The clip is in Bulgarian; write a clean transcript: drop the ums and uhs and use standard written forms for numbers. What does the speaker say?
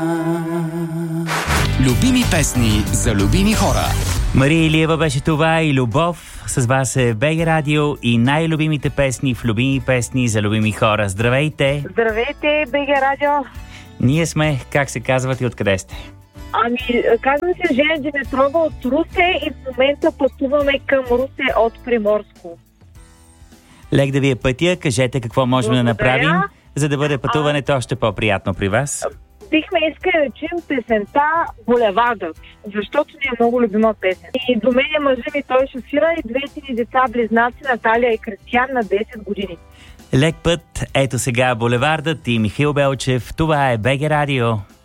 Любими песни за любими хора. Мария Илиева беше това и Любов. С вас е БГ Радио и най-любимите песни в любими песни за любими хора. Здравейте! Здравейте, БГ Радио! Ние сме, как се казват и откъде сте? Казвам се Жена Димитрова от Русе и в момента пътуваме към Русе от Приморско. Лек да ви е пътя, кажете какво можем да направим, за да бъде пътуването още по-приятно при вас. Бихме искали да чуем песента "Булевардът", защото ни е много любима песен. И до мен е мъжа ми, той шофира и двете ни деца близнаци Наталия и Кристиян на 10 години. Лек път, ето сега "Булевардът" и Михаил Белчев. Това е БГ Радио.